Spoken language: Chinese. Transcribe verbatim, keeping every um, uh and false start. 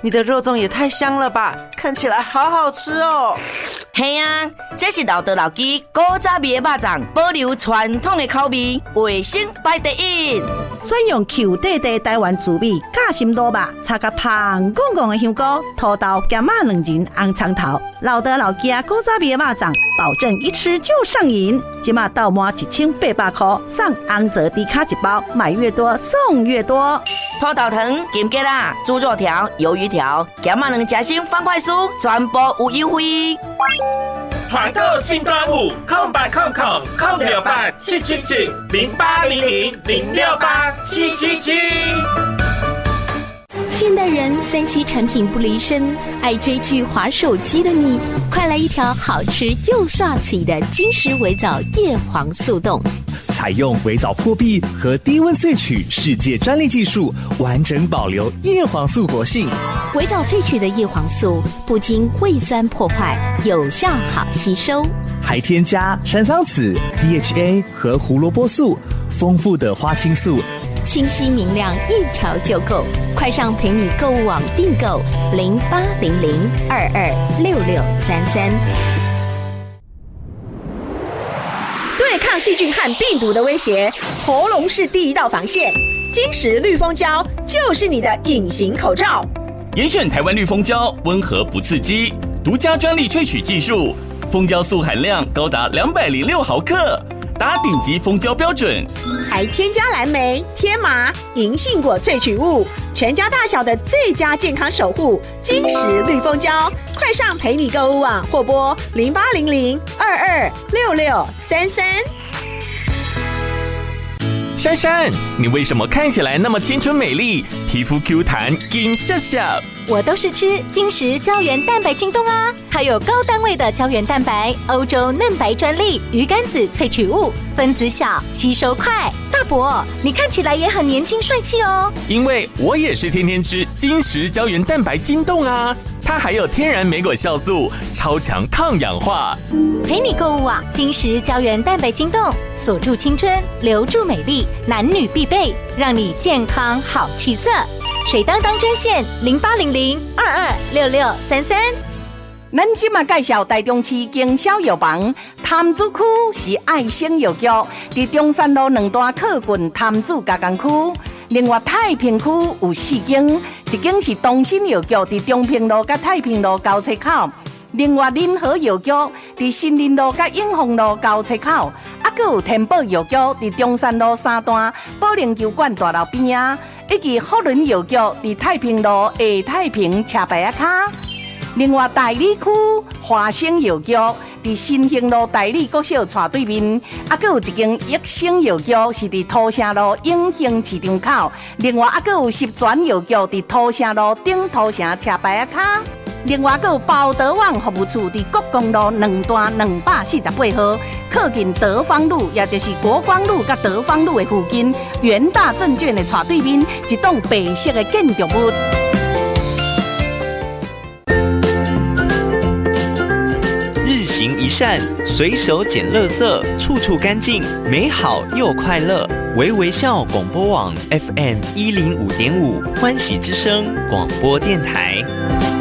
你的肉粽也太香了吧，看起来好好吃哦。 嘿啊，这是老道老鸡古早味的肉粽，保留传统的口味，卫生排第一。 选用 Q 弟弟台湾滋味夹心卤肉，插甲香滚滚的香菇、土豆、咸仔两仁、红葱头，老道老鸡古早味的肉粽，保证一吃就上瘾。即马到满一千八百块，送红泽低卡一包，买越多送越多。 土豆糖、金桔啦、猪肉条、鱿鱼条、咸仔两夹心方块酥，全部有优惠。 团购庆端午，空八空空空六八七七七零八零零零六八七七七。 现代人三 C 产品不离身，爱追剧、滑手机的你，快来一条好吃又刷嘴的金石微藻叶黄素冻。 采用微藻破壁和低温萃取世界专利技术，完整保留叶黄素活性。 微藻萃取的叶黄素不经胃酸破坏，有效好吸收， 还添加山桑子、D H A 和胡萝卜素，丰富的花青素， 清晰明亮，一条就够。快上陪你购物网订购零八零零二二六六三三。 对抗细菌和病毒的威胁，喉咙是第一道防线。金石绿蜂胶就是你的隐形口罩。 严选台湾绿蜂胶，温和不刺激，独家专利萃取技术，蜂胶素含量高达两百零六毫克，达顶级蜂胶标准， 还添加蓝莓、天麻、银杏果萃取物，全家大小的最佳健康守护。金石绿蜂胶，快上陪你购物网或拨零八零零二二六六三三。 珊珊，你为什么看起来那么青春美丽，皮肤 Q 弹，紧笑笑？ 我都是吃金石胶原蛋白晶冻啊，它有高单位的胶原蛋白，欧洲嫩白专利，鱼肝子萃取物，分子小，吸收快。大伯，你看起来也很年轻帅气哦。 因为我也是天天吃金石胶原蛋白晶冻啊，它还有天然莓果酵素，超强抗氧化。 陪你购物网，金石胶原蛋白晶冻，锁住青春，留住美丽，男女必备，让你健康好气色。水当当专线零八零零二二六六三三。 咱今嘛介绍台中市经销药房，潭子区是爱心药局，伫中山路两段靠近潭子加工区。另外太平区有四间，一间是东新药局，伫中平路甲太平路交叉口；另外林和药局伫新林路甲永丰路交叉口，啊，还有天宝药局伫中山路三段保龄球馆大楼边啊。以及福伦药局伫太平路下太平车牌啊卡，另外大理区华生药局伫新兴路大理国小斜对面，啊，还有一间益生药局是伫土城路永兴市场口，另外啊，还有十全药局伫土城路顶土城车牌啊卡。另外，还有包德旺服务处伫国公路两段两百四十八号，靠近德芳路，也就是国光路甲德芳路的附近，元大证券的斜对面，一栋白色的建筑物。 日行一善，随手捡垃圾，处处干净，美好又快乐。微微笑广播网 F M 一零五点五，欢喜之声广播电台。